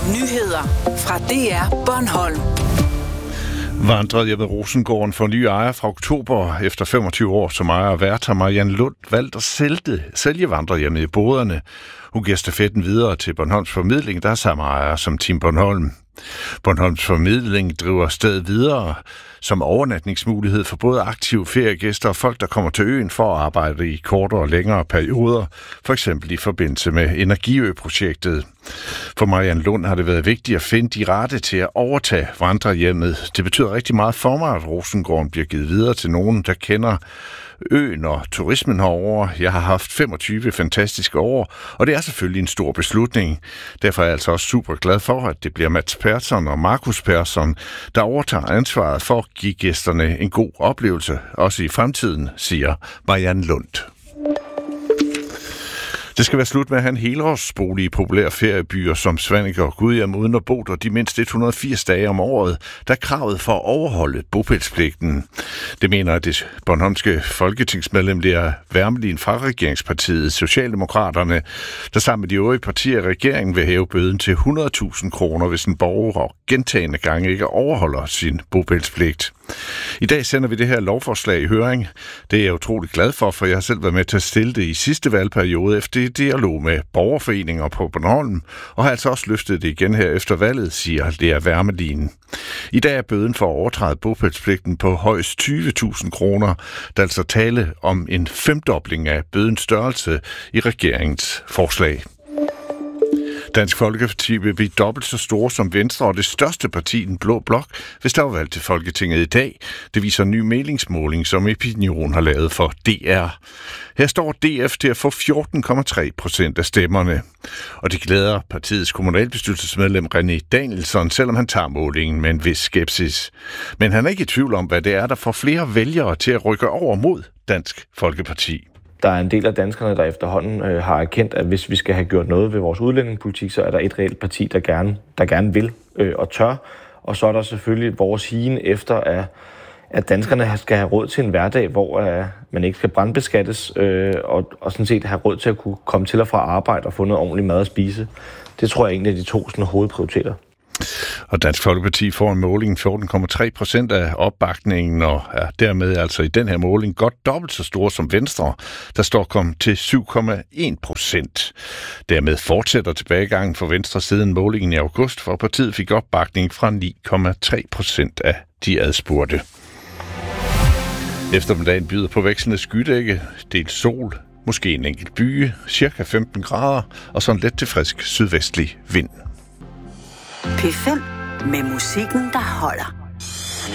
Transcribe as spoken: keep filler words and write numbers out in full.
Nyheder fra D R Bornholm. Vandrehjemmet Rosengården får nye ejer fra oktober. Efter femogtyve år som ejer og vært har Marianne Lund valgt at sælge, sælge vandrehjemmet i boderne. Hun giver stafetten videre til Bornholms Formidling, der er samme ejer som Team Bornholm. Bornholms Formidling driver stedet videre som overnatningsmulighed for både aktive feriegæster og folk, der kommer til øen for at arbejde i kortere og længere perioder, for eksempel i forbindelse med Energiø-projektet. For Marianne Lund har det været vigtigt at finde de rette til at overtage vandrehjemmet. Det betyder rigtig meget for mig, at Rosengården bliver givet videre til nogen, der kender øen og turismen herovre. Jeg har haft femogtyve fantastiske år, og det er selvfølgelig en stor beslutning. Derfor er jeg altså også super glad for, at det bliver Mats Persson og Markus Persson, der overtager ansvaret for at give gæsterne en god oplevelse, også i fremtiden, siger Marianne Lund. Det skal være slut med at have en helårsbolig i populære feriebyer som Svaneke og Gudhjem uden at bo der de mindst et hundrede og firs dage om året, der er kravet for at overholde bopælspligten. Det mener det bornholmske folketingsmedlem Lea Wermelin fra regeringspartiet Socialdemokraterne, der sammen med de øvrige partier i regeringen vil hæve bøden til hundrede tusind kroner, hvis en borger gentagne gange ikke overholder sin bopælspligt. I dag sender vi det her lovforslag i høring. Det er jeg utrolig glad for, for jeg har selv været med til at stille det i sidste valgperiode efter dialog med borgerforeninger på Bornholm, og har altså også løftet det igen her efter valget, siger Lea Wermelin. I dag er bøden for at overtræde bopælspligten på højst tyve tusind kroner, der altså tale om en femdobling af bødens størrelse i regeringens forslag. Dansk Folkeparti vil blive dobbelt så store som Venstre og det største parti i den blå blok, hvis der var valgt til Folketinget i dag. Det viser en ny meningsmåling, som Epinion har lavet for D R. Her står D F til at få fjorten komma tre procent af stemmerne. Og det glæder partiets kommunalbestyrelsesmedlem René Danielsson, selvom han tager målingen med en vis skepsis. Men han er ikke i tvivl om, hvad det er, der får flere vælgere til at rykke over mod Dansk Folkeparti. Der er en del af danskerne, der efterhånden øh, har erkendt, at hvis vi skal have gjort noget ved vores udlændingepolitik, så er der et reelt parti, der gerne, der gerne vil øh, og tør. Og så er der selvfølgelig vores higen efter, at, at danskerne skal have råd til en hverdag, hvor øh, man ikke skal brandbeskattes, øh, og, og sådan set have råd til at kunne komme til og fra arbejde og få noget ordentligt mad at spise. Det tror jeg er en af de to sådan, hovedprioriteter. Og Dansk Folkeparti får en måling fjorten komma tre procent af opbakningen, og er dermed altså i den her måling godt dobbelt så stor som Venstre, der står kommet til syv komma en procent. Dermed fortsætter tilbagegangen for Venstre siden målingen i august, for partiet fik opbakning fra ni komma tre procent af de adspurgte. Eftermiddagen byder på vekslende skydække, del sol, måske en enkelt byge, cirka femten grader, og så en let til frisk sydvestlig vind. P fem med musikken, der holder.